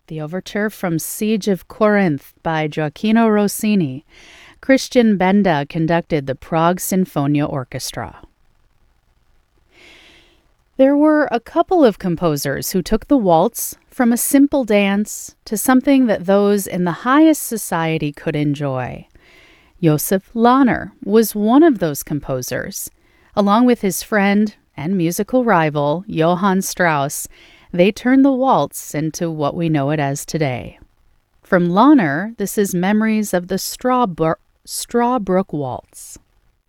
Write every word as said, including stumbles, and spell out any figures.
the overture from Siege of Corinth by Gioacchino Rossini. Christian Benda conducted the Prague Sinfonia Orchestra. There were a couple of composers who took the waltz from a simple dance to something that those in the highest society could enjoy. Joseph Lahner was one of those composers. Along with his friend and musical rival, Johann Strauss, they turned the waltz into what we know it as today. From Lahner, this is Memories of the Strawbrook, Strawbrook Waltz.